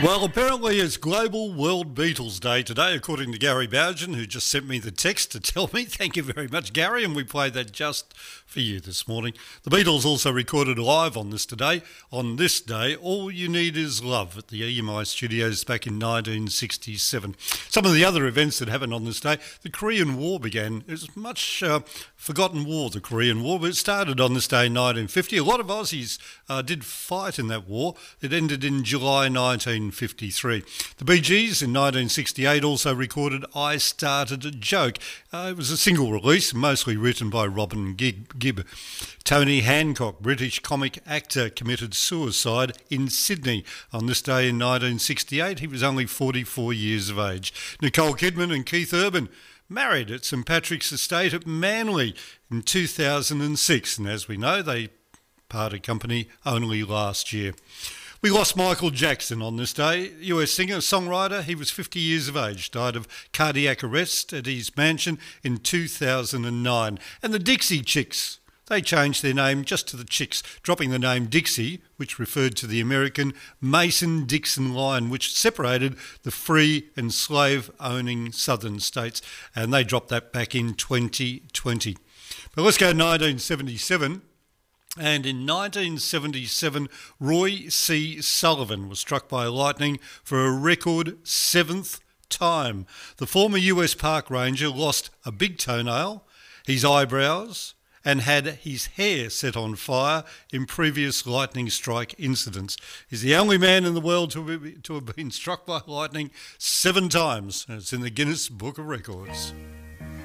Well, apparently it's Global World Beatles Day today, according to Gary Bougen, who just sent me the text to tell me. Thank you very much, Gary, and we played that just for you this morning. The Beatles also recorded live on this day, All You Need Is Love at the EMI studios back in 1967. Some of the other events that happened on this day, the Korean War began. It was much forgotten war, the Korean War, but it started on this day in 1950. A lot of Aussies did fight in that war. It ended in July 1953. The Bee Gees in 1968 also recorded I Started a Joke. It was a single release, mostly written by Robin Gibb. Tony Hancock, British comic actor, committed suicide in Sydney on this day in 1968. He was only 44 years of age. Nicole Kidman and Keith Urban married at St Patrick's Estate at Manly in 2006, and as we know, they parted company only last year. We lost Michael Jackson on this day. US singer, songwriter, he was 50 years of age, died of cardiac arrest at his mansion in 2009. And the Dixie Chicks, they changed their name just to the Chicks, dropping the name Dixie, which referred to the American Mason-Dixon line, which separated the free and slave-owning southern states, and they dropped that back in 2020. But let's go to 1977. And in 1977, Roy C. Sullivan was struck by lightning for a record 7th time. The former US park ranger lost a big toenail, his eyebrows, and had his hair set on fire in previous lightning strike incidents. He's the only man in the world to have been struck by lightning 7 times, and it's in the Guinness Book of Records.